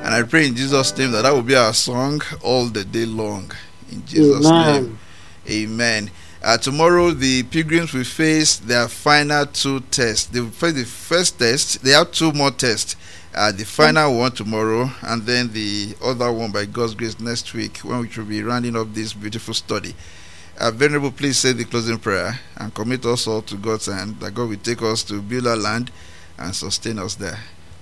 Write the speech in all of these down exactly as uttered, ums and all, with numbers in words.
And I pray in Jesus' name that that will be our song all the day long. In Jesus' Amen. name. Amen. Uh, tomorrow, the pilgrims will face their final two tests. They will face the first test. They have two more tests. Uh, the final one tomorrow, and then the other one by God's grace next week, when we will be rounding up this beautiful study. Uh, Venerable, please say the closing prayer and commit us all to God's hand, that God will take us to Beulah land and sustain us there.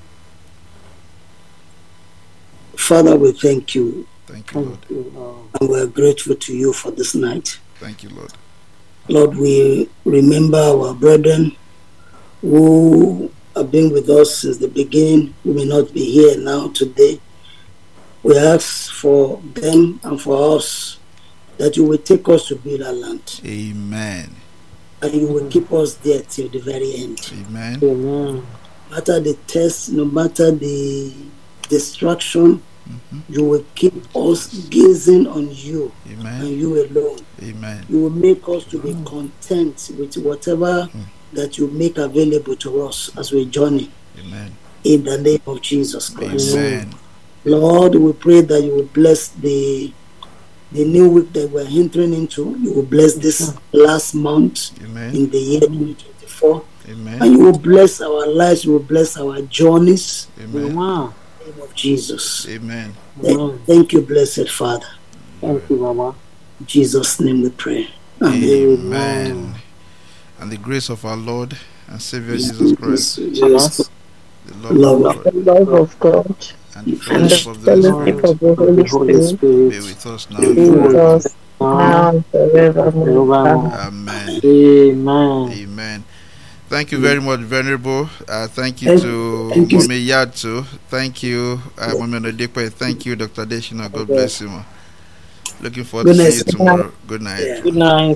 Father, we thank you. Thank you, Lord. Thank you, Lord. And we're grateful to you for this night. Thank you, Lord. Lord, we remember our brethren who have been with us since the beginning, who may not be here now today. We ask for them and for us that you will take us to Beulah land. Amen. And you will keep us there till the very end. Amen. Amen. No matter the test, no matter the distraction, Mm-hmm. you will keep us gazing on you Amen. and you alone. Amen. You will make us to be content with whatever Mm. that you make available to us as we journey. Amen. In the name of Jesus Christ. Amen. Lord, we pray that you will bless the the new week that we're entering into. You will bless this last month Amen. in the year twenty twenty-four. Amen. And you will bless our lives, you will bless our journeys. Amen. Amen. In the name of Jesus. Amen. Amen. Thank you, blessed Father. Thank you, Baba. In Jesus' name we pray. Amen. Amen. And the grace of our Lord and Savior Jesus Christ, Jesus, the love love of of The God, love of God and the and the fellowship of the Holy fellowship Spirit of the Of the Holy Holy Spirit be Spirit. with us now Be and be with forever. us now and forevermore. Forevermore. Amen. Amen. Amen. Thank you very much, Venerable. Uh, thank you Thank- to thank you. Mommy Yatu. Thank you, uh, Mommy Nodekwe. Thank you, Doctor Deshina. God bless you. Ma. Looking forward Good to see night, you sir. tomorrow. Good night. Yeah. Good night.